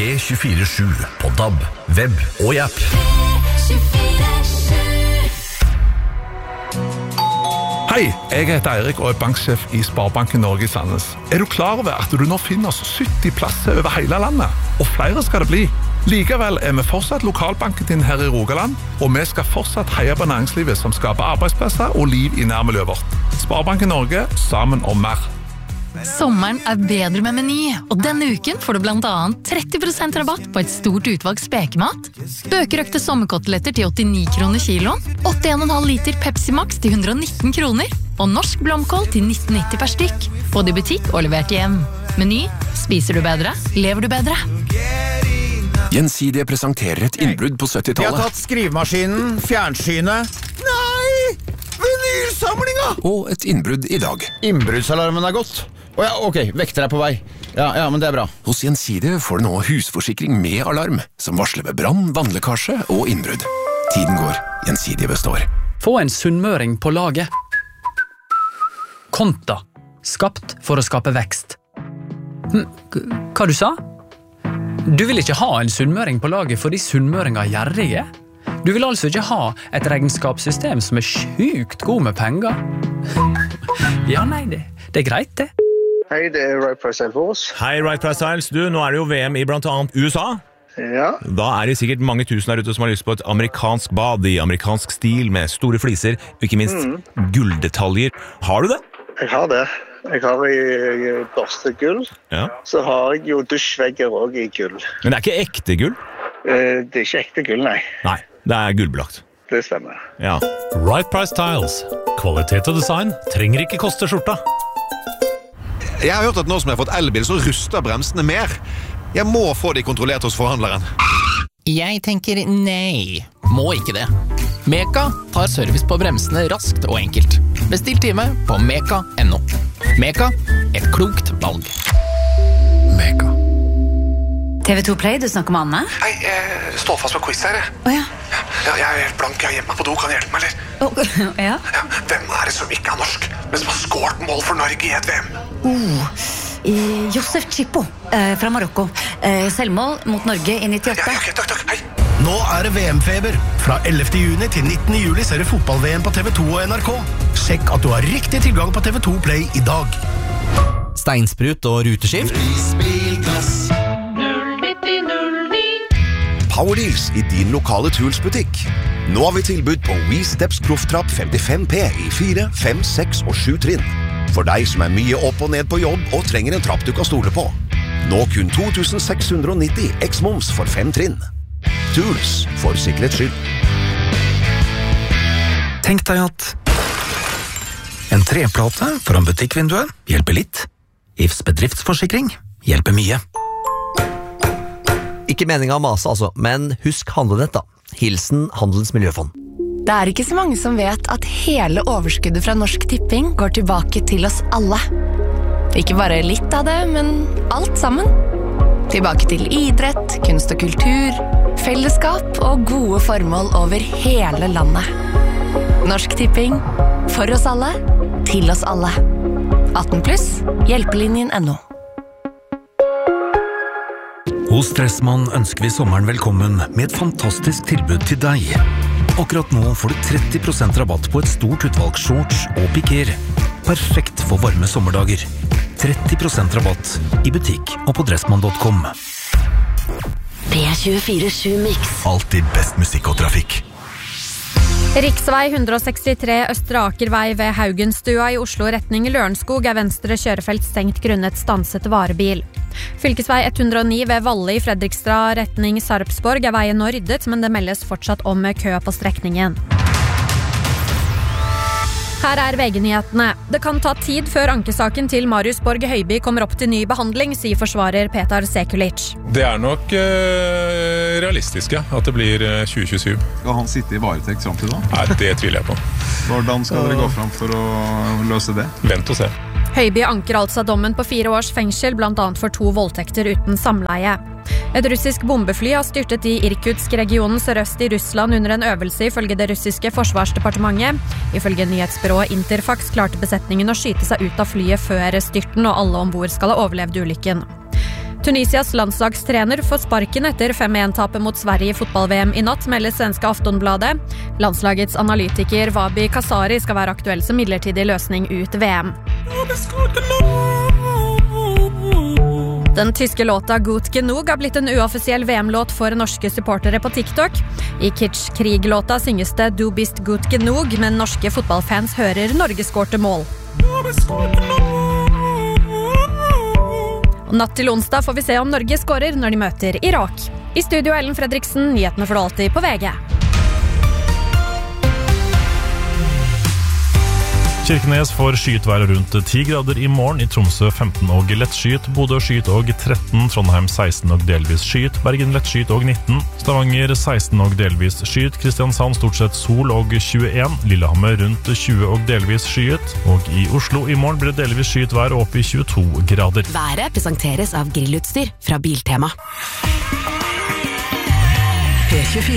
P24/7 på DAB, web og i app. Hei, jeg heter Eirik og er banksjef i Sparebanken Norge i Sandnes. Er du klar over at du nå finner oss 70 plasser over hele landet? Og flere skal det bli. Likevel er vi fortsatt lokalbanken din her i Rogaland, og vi skal fortsatt heie på næringslivet som skaper arbeidsplasser og liv i nærmiljøet vårt. Sparebanken Norge, sammen om mer. Sommeren er bedre med Meny, og denne uken får du blant annet 30% rabatt på et stort utvalg spekemat, bøkerøkte sommerkoteletter til 89 kroner kiloen, 81,5 liter Pepsi Max til 119 kroner, og norsk blomkål til 19,90 per stykk. Både i butikk og levert hjem. Meny, spiser du bedre, lever du bedre. Gjensidige presenterer et innbrudd på 70-tallet. Vi har tatt skrivemaskinen, fjernsynet. Nei! Vinylsamlinga! Og et innbrudd i dag. Innbruddsalarmen er gått. Ok, vekter er på vei. Ja, men det er bra. Hos Gjensidige får du nå husforsikring med alarm, som varsler ved brann, vannlekkasje og innbrudd. Tiden går, Gjensidige består. Få en sunnmøring på laget. Konta. Skapt for å skape vekst. Hva du sa? Du vil ikke ha en sunnmøring på laget fordi sunnmøringer er gjerrige? Du vil altså ikke ha et regnskapssystem som er sjukt god med penger? Ja, nei, det er greit det. Hei, det er Right Price Styles. Hei, Right Price Styles. Du, nå er det jo VM i blant annet USA. Ja. Da er det sikkert mange tusen der ute som har lyst på et amerikansk bad i amerikansk stil med store fliser, og ikke minst gulldetaljer. Har du det? Jeg har det. Jeg har i børstegull. Ja. Så har jeg jo dusjvegger også i gull. Men det er ikke ekte gull? Det er ikke ekte gull, nei. Nei, det er gullbelagt. Det stemmer. Ja. Right Price Tiles. Kvalitet og design trenger ikke koste skjorta. Jeg har hørt at nå som jeg har fått elbil, så ruster bremsene mer. Jeg må få de kontrollert hos forhandleren. Jeg tenker nei. Må ikke det. Meka tar service på bremsene raskt og enkelt. Bestill time på meka.no. Meka, et klokt valg. Meka. TV2 Play, du snakker med Anne? Hei, jeg står fast på quiz her. Åja. Ja, jeg er helt blank, jeg har hjemme på do, kan du hjelpe meg, eller? Ja. Hvem er det som ikke er norsk, men som har skåret mål for Norge i et VM? Josef Chipo fra Marokko. Selvmål mot Norge i 98. Ja, ok, takk, hei. Nå er det VM-feber. Fra 11. juni til 19. juli ser du fotball-VM på TV2 og NRK. Sjekk at du har riktig tilgang på TV2 Play i dag. Steinsprut og ruteskift. Prisbilklass 09009. Powerdeals i din lokale Tools-butikk. Nå har vi tilbud på WeSteps Profftrapp 55P i 4, 5, 6 og 7 trinn. For deg som er mye opp og ned på jobb og trenger en trapp du kan stole på. Nå kun 2690 X-moms for 5 trinn. Tools, for sikkerhets skyld. Tenk deg at en treplate foran butikkvinduet hjelper litt. IFs bedriftsforsikring hjelper mye. Ikke meningen å mase altså, men husk handlenett da. Hilsen Handelens Miljøfond. Det er ikke så mange som vet at hele overskuddet fra Norsk Tipping går tilbake til oss alle. Ikke bare litt av det, men alt sammen. Tilbake til idrett, kunst og kultur, fellesskap og gode formål over hele landet. Norsk Tipping, for oss alle, til oss alle. 18+, hjelpelinjen.no. Hos Dressmann ønsker vi sommeren velkommen med et fantastisk tilbud til deg. Akkurat nå får du 30% rabatt på et stort utvalg shorts og piker. Perfekt for varme sommerdager. 30% rabatt i butikk og på dressmann.com. P24/7 Mix. Alltid best musikk og trafikk. Riksvei 163 Østre Akervei ved Haugenstua i Oslo retning Lørenskog er venstre kjørefelt stengt grunnet stanset varebil. Fylkesvei 109 ved Valle i Fredrikstad retning Sarpsborg er veien nå ryddet, men det meldes fortsatt om kø på strekningen. Her er VG-nyhetene. Det kan ta tid før ankesaken til Marius Borg Høiby kommer opp til ny behandling, sier forsvarer Petar Sekulic. Det er nok realistisk, ja, at det blir 2027. Skal han sitte i varetekt fram til da? Nei, det tviler jeg på. Hvordan skal dere gå fram for å løse det? Vent og se. Høiby anker altså dommen på 4 års fengsel, blant annet for 2 voldtekter uten samleie. Et russisk bombefly har styrtet i Irkutsk-regionen sørøst i Russland under en øvelse ifølge det russiske forsvarsdepartementet. Ifølge nyhetsbyrået Interfax klarte besetningen å skyte seg ut av flyet før styrten, og alle ombord skal ha overlevd ulykken. Tunisias landslagstrener får sparken etter 5-1-tapet mot Sverige i fotball-VM i natt, melder svenske Aftonbladet. Landslagets analytiker Wabi Kasari skal være aktuell som midlertidig løsning ut VM. Den tyske låta Gut Genug har blitt en uoffisiell VM-låt for norske supportere på TikTok. I Kitsch-krig-låta synges det Du bist gut genug, men norske fotballfans hører Norge skårte mål. Og natt til onsdag får vi se om Norge skårer når de møter Irak. I studio Ellen Fredriksen, nyhetene får du alltid på VG. Kirkenes får skyet vær rundt 10 grader i morgen, i Tromsø 15 og lettskyet, Bodø skyet og 13, Trondheim 16 og delvis skyet, Bergen lettskyet og 19, Stavanger 16 og delvis skyet, Kristiansand stort sett sol og 21, Lillehammer rundt 20 og delvis skyet, og i Oslo i morgen blir det delvis skyet vær opp i 22 grader. Været presenteres av grillutstyr fra Biltema. P24.